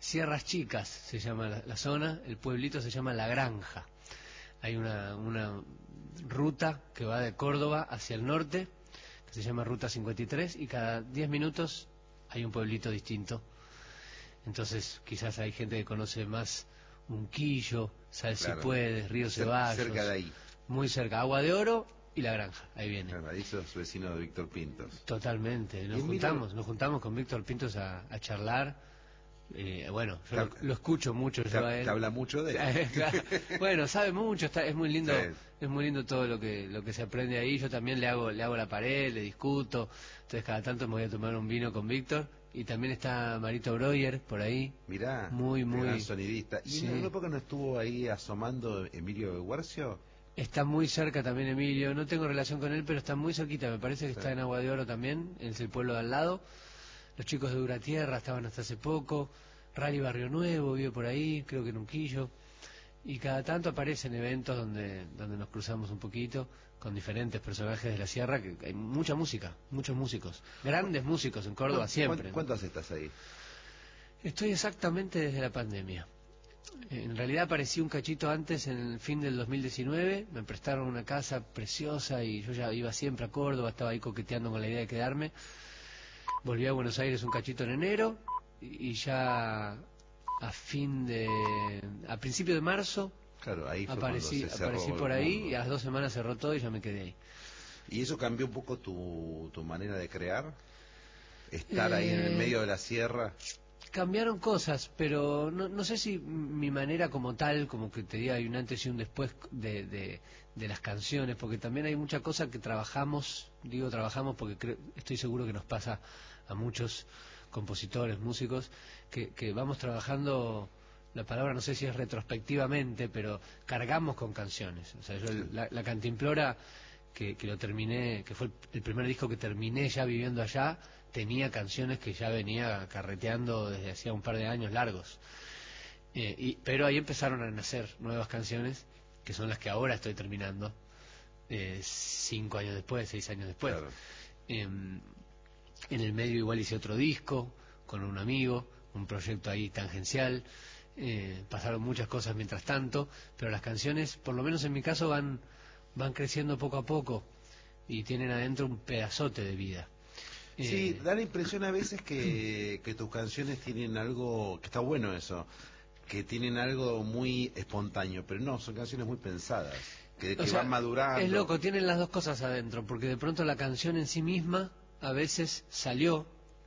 Sierras Chicas se llama la zona, el pueblito se llama La Granja. Hay una ruta que va de Córdoba hacia el norte, que se llama Ruta 53, y cada 10 minutos hay un pueblito distinto. Entonces quizás hay gente que conoce más Unquillo, Sal Si Puedes, Río Ceballos. Cerca de ahí. Muy cerca, Agua de Oro y La Granja, ahí viene. Claro, ahí sos vecino de Víctor Pintos. Totalmente, nos juntamos con Víctor Pintos a charlar. Bueno, yo lo escucho mucho yo a él. Te habla mucho de él. Bueno, sabe mucho, es muy lindo, sí. Es muy lindo todo lo que se aprende ahí. Yo también le hago la pared, le discuto. Entonces cada tanto me voy a tomar un vino con Víctor. Y también está Marito Breuer por ahí. Mirá, muy gran sonidista. ¿Y sí. en una época no estuvo ahí asomando Emilio Guercio? Está muy cerca también Emilio, no tengo relación con él, pero está muy cerquita, me parece que está en Agua de Oro también, es el pueblo de al lado. Los chicos de Duratierra estaban hasta hace poco, Rally Barrio Nuevo vive por ahí, creo que en Unquillo, y cada tanto aparecen eventos donde nos cruzamos un poquito con diferentes personajes de la sierra, que hay mucha música, muchos músicos, grandes músicos en Córdoba siempre. ¿Cuántos estás ahí? Estoy exactamente desde la pandemia. En realidad aparecí un cachito antes, en el fin del 2019, me prestaron una casa preciosa y yo ya iba siempre a Córdoba, estaba ahí coqueteando con la idea de quedarme. Volví a Buenos Aires un cachito en enero y ya a principio de marzo, claro, ahí fue aparecí por ahí y a las 2 semanas cerró todo y ya me quedé ahí. ¿Y eso cambió un poco tu manera de crear? ¿Estar ahí en el medio de la sierra? Cambiaron cosas, pero no sé si mi manera como tal, como que te diga hay un antes y un después de las canciones, porque también hay mucha cosa que trabajamos porque estoy seguro que nos pasa a muchos compositores, músicos, que vamos trabajando, la palabra no sé si es retrospectivamente, pero cargamos con canciones. O sea, yo la Cantimplora que lo terminé, que fue el primer disco que terminé ya viviendo allá, tenía canciones que ya venía carreteando desde hacía un par de años largos. Pero ahí empezaron a nacer nuevas canciones, que son las que ahora estoy terminando, 5 años después, 6 años después. Claro. En el medio igual hice otro disco con un amigo, un proyecto ahí tangencial. Pasaron muchas cosas mientras tanto, pero las canciones, por lo menos en mi caso, van creciendo poco a poco y tienen adentro un pedazote de vida. Sí, da la impresión a veces que tus canciones tienen algo, que está bueno eso, que tienen algo muy espontáneo, pero no, son canciones muy pensadas, que van madurando. Es loco, tienen las dos cosas adentro, porque de pronto la canción en sí misma a veces salió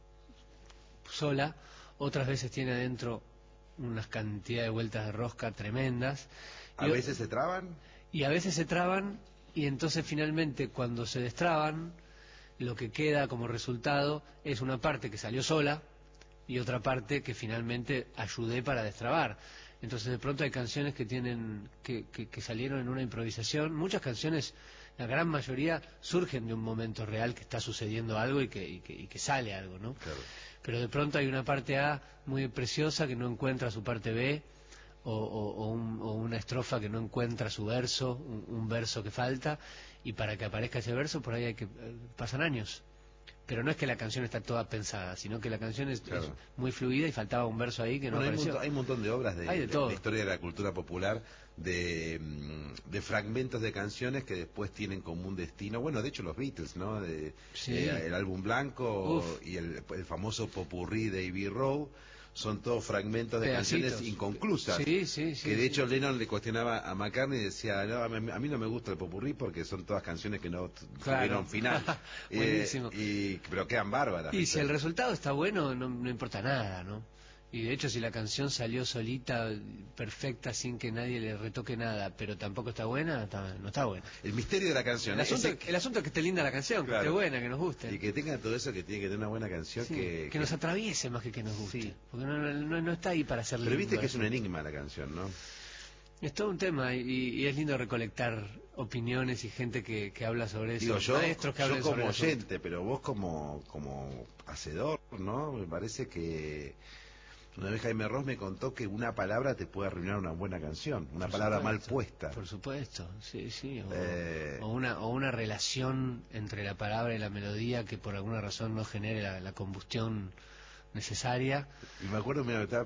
sola, otras veces tiene adentro unas cantidades de vueltas de rosca tremendas. ¿A veces se traban? Y a veces se traban, y entonces finalmente cuando se destraban, lo que queda como resultado es una parte que salió sola y otra parte que finalmente ayudé para destrabar. Entonces de pronto hay canciones que tienen que salieron en una improvisación. Muchas canciones, la gran mayoría, surgen de un momento real que está sucediendo algo y que sale algo, ¿no? Claro. Pero de pronto hay una parte A muy preciosa que no encuentra su parte B, o una estrofa que no encuentra su verso, un verso que falta, y para que aparezca ese verso por ahí pasan años. Pero no es que la canción está toda pensada, sino que la canción es muy fluida y faltaba un verso ahí que no apareció. Hay un montón de obras de historia de la cultura popular, de fragmentos de canciones que después tienen como un destino. Bueno, de hecho los Beatles, ¿no? El álbum blanco. Uf. Y el famoso popurrí de Abbey Road. Son todos fragmentos de canciones inconclusas. Que de hecho Lennon le cuestionaba a McCartney y decía, no, a mí no me gusta el popurrí porque son todas canciones que no tuvieron final. Buenísimo. Pero quedan bárbaras. Y si el resultado está bueno, no importa nada, ¿no? Y de hecho si la canción salió solita, perfecta, sin que nadie le retoque nada, pero tampoco está buena, no está buena. El misterio de la canción. El asunto es que esté linda la canción, que esté buena, que nos guste. Y que tenga todo eso, que tiene que tener una buena canción. Que nos atraviese más que nos guste. Sí. Porque no está ahí para ser lindo. Pero viste que es un enigma la canción, ¿no? Es todo un tema y es lindo recolectar opiniones y gente que habla sobre eso. Digo, maestros que hablan sobre eso. Yo como oyente, pero vos como hacedor, ¿no? Me parece que una vez Jaime Ross me contó que una palabra te puede arruinar una buena canción, una palabra mal puesta. Por supuesto, sí. O una relación entre la palabra y la melodía que por alguna razón no genere la combustión necesaria. Y me acuerdo, mira,